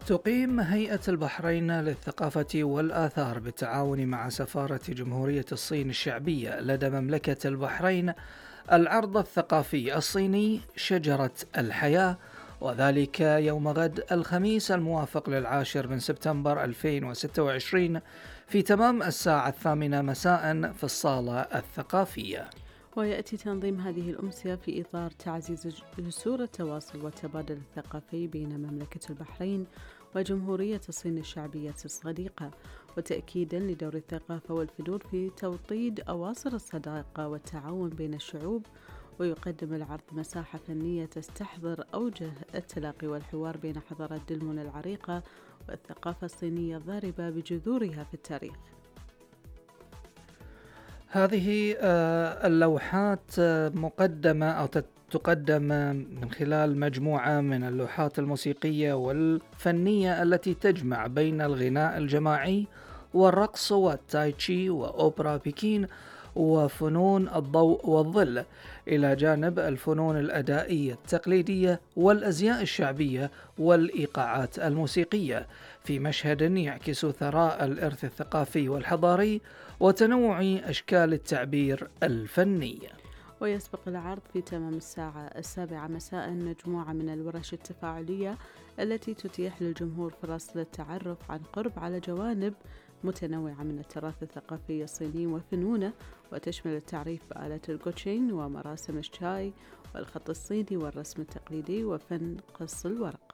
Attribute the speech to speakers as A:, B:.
A: تقيم هيئة البحرين للثقافة والآثار بالتعاون مع سفارة جمهورية الصين الشعبية لدى مملكة البحرين العرض الثقافي الصيني شجرة الحياة، وذلك يوم غد الخميس الموافق للعاشر من سبتمبر 2026 في تمام الساعة 8 مساء في الصالة الثقافية.
B: ويأتي تنظيم هذه الأمسية في إطار تعزيز جسور التواصل والتبادل الثقافي بين مملكة البحرين وجمهورية الصين الشعبية الصديقة، وتأكيدا لدور الثقافة والفنون في توطيد أواصر الصداقة والتعاون بين الشعوب. ويقدم العرض مساحة فنية تستحضر أوجه التلاقي والحوار بين حضارات دلمون العريقة والثقافة الصينية الضاربة بجذورها في التاريخ.
A: هذه اللوحات مقدمة أو تقدم من خلال مجموعة من اللوحات الموسيقية والفنية التي تجمع بين الغناء الجماعي والرقص والتايتشي وأوبرا بكين وفنون الضوء والظل، إلى جانب الفنون الأدائية التقليدية والأزياء الشعبية والإيقاعات الموسيقية، في مشهد يعكس ثراء الإرث الثقافي والحضاري وتنوع أشكال التعبير الفني.
B: ويسبق العرض في تمام الساعة 7 مساء مجموعة من الورش التفاعلية التي تتيح للجمهور فرص للتعرف عن قرب على جوانب متنوعة من التراث الثقافي الصيني وفنونه، وتشمل التعريف بآلة الجوتشين ومراسم الشاي والخط الصيني والرسم التقليدي وفن قص الورق.